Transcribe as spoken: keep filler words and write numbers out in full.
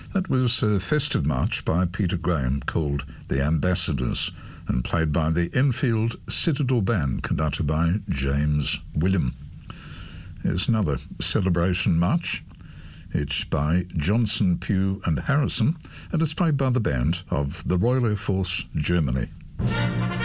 That was a festive march by Peter Graham called The Ambassadors and played by the Enfield Citadel Band, conducted by James William. Here's another celebration march. It's by Johnson, Pugh and Harrison, and it's played by the band of the Royal Air Force, Germany.